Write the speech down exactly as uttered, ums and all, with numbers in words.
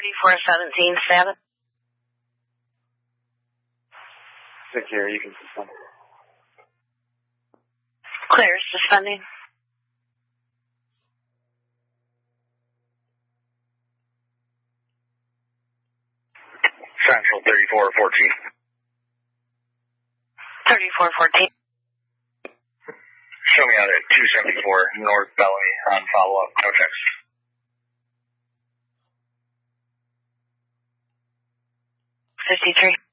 thirty-four seventeen, seven. Secure, you can suspend. Clear, suspending. Central thirty-four fourteen. thirty-four fourteen. Show me out at two seventy-four North Bellamy on follow-up. No checks. fifty-three.